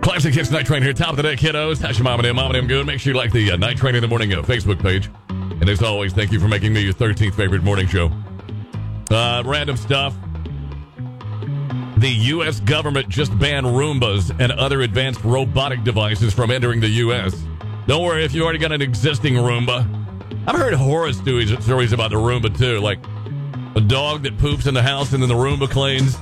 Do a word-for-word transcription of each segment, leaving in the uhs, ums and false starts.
Classic Hits Night Train here, top of the day, kiddos. How's your mom and them? Mom and them good? Make sure you like the uh, Night Train in the Morning uh, Facebook page. And as always, thank you for making me your thirteenth favorite morning show. Uh, random stuff. The U S government just banned Roombas and other advanced robotic devices from entering the U S. Don't worry if you already got an existing Roomba. I've heard horror stories, stories about the Roomba, too. Like a dog that poops in the house and then the Roomba cleans.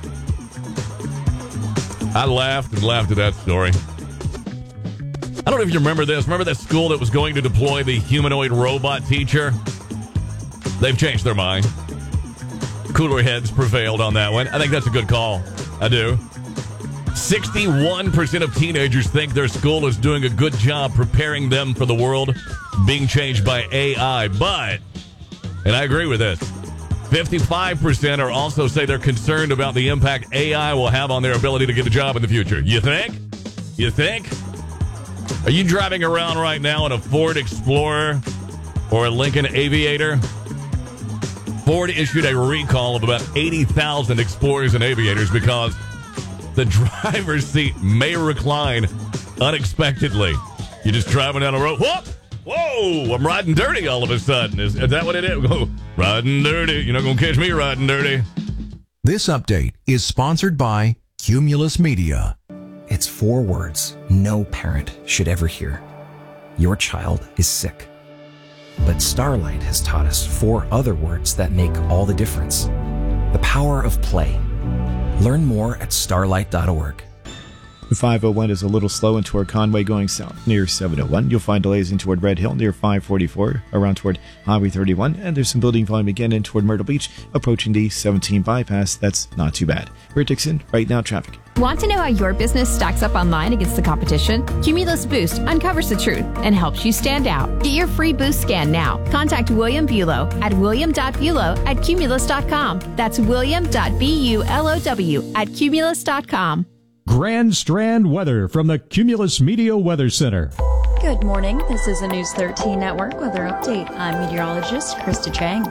I laughed and laughed at that story. I don't know if you remember this. Remember that school that was going to deploy the humanoid robot teacher? They've changed their mind. Cooler heads prevailed on that one. I think that's a good call. I do. sixty-one percent of teenagers think their school is doing a good job preparing them for the world being changed by A I. But, and I agree with this, fifty-five percent are also say they're concerned about the impact A I will have on their ability to get a job in the future. You think? You think? Are you driving around right now in a Ford Explorer or a Lincoln Aviator? Ford issued a recall of about eighty thousand Explorers and Aviators because the driver's seat may recline unexpectedly. You're just driving down the road. Whoop! Whoa! I'm riding dirty all of a sudden. Is, is that what it is? Oh, riding dirty. You're not going to catch me riding dirty. This update is sponsored by Cumulus Media. It's four words no parent should ever hear. Your child is sick. But Starlight has taught us four other words that make all the difference. The power of play. Learn more at starlight dot org. The five oh one is a little slow in toward Conway going south. Near seven oh one, you'll find delays in toward Red Hill near five forty-four, around toward Highway thirty-one, and there's some building volume again in toward Myrtle Beach, approaching the seventeen bypass. That's not too bad. We're Dixon, right now traffic. Want to know how your business stacks up online against the competition? Cumulus Boost uncovers the truth and helps you stand out. Get your free Boost scan now. Contact William Bulow at william dot bulow at cumulus dot com. That's william dot bulow at cumulus dot com. Grand Strand weather from the Cumulus Media Weather Center. Good morning. This is a News thirteen Network weather update. I'm meteorologist Krista Chang.